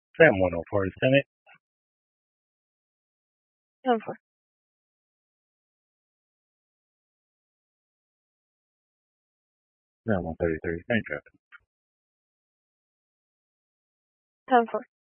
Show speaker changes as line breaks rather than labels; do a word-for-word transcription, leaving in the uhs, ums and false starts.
Sam one oh four Senate.
ten four.
Sam one thirty-three. Main traffic.
ten four.